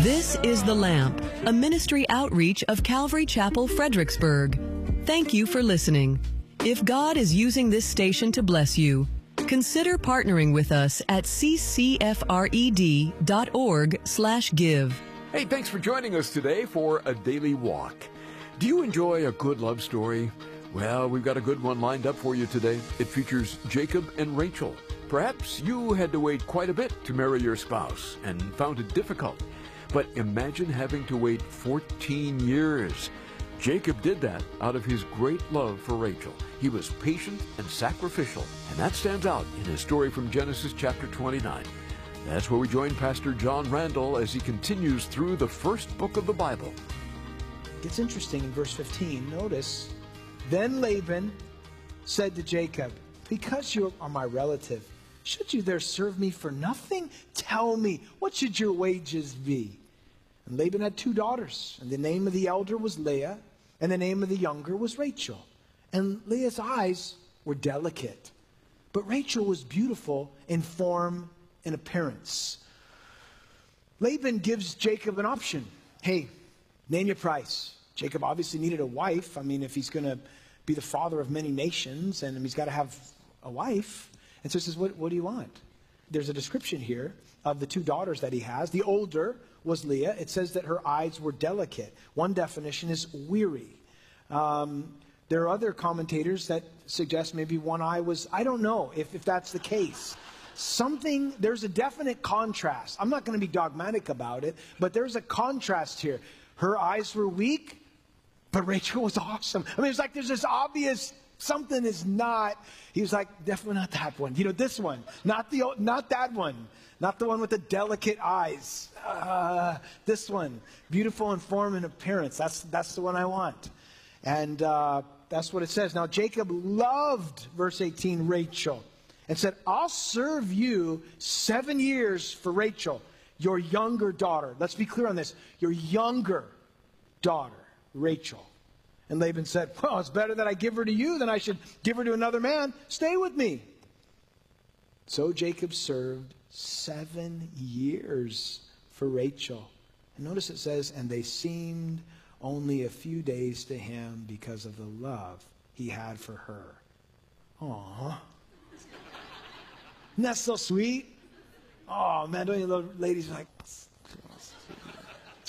This is The Lamp, a ministry outreach of Calvary Chapel, Fredericksburg. Thank you for listening. If God is using this station to bless you, consider partnering with us at ccfred.org/give. Hey, thanks for joining us today for A Daily Walk. Do you enjoy a good love story? Well, we've got a good one lined up for you today. It features Jacob and Rachel. Perhaps you had to wait quite a bit to marry your spouse and found it difficult. But imagine having to wait 14 years. Jacob did that out of his great love for Rachel. He was patient and sacrificial, and that stands out in his story from Genesis chapter 29. That's where we join Pastor John Randall as he continues through the first book of the Bible. It's interesting in verse 15. Notice, then Laban said to Jacob, because you are my relative, should you there serve me for nothing? Tell me, what should your wages be? And Laban had 2 daughters, and the name of the elder was Leah, and the name of the younger was Rachel. And Leah's eyes were delicate, but Rachel was beautiful in form and appearance. Laban gives Jacob an option. Hey, name your price. Jacob obviously needed a wife. I mean, if he's going to be the father of many nations, and he's got to have a wife. And so he says, what do you want? There's a description here of the 2 daughters that he has. The older was Leah. It says that her eyes were delicate. One definition is weary. There are other commentators that suggest maybe one eye was, I don't know if that's the case. There's a definite contrast. I'm not going to be dogmatic about it, but there's a contrast here. Her eyes were weak, but Rachel was awesome. I mean, it's like there's this obvious something is not. He was like, definitely not that one. You know, this one, not that one, not the one with the delicate eyes. This one, beautiful in form and appearance. That's the one I want. And that's what it says. Now Jacob loved, verse 18, Rachel, and said, I'll serve you 7 years for Rachel, your younger daughter. Let's be clear on this. Your younger daughter, Rachel. And Laban said, well, it's better that I give her to you than I should give her to another man. Stay with me. So Jacob served 7 years for Rachel. And notice it says, and they seemed only a few days to him because of the love he had for her. Aww. Isn't that so sweet? Oh, man, don't you love ladies like,